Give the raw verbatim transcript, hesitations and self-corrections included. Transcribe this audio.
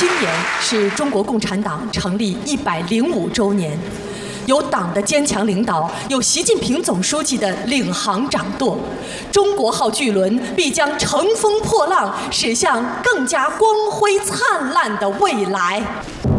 今年是中国共产党成立一百零五周年，有党的坚强领导，有习近平总书记的领航掌舵，中国号巨轮必将乘风破浪，驶向更加光辉灿烂的未来。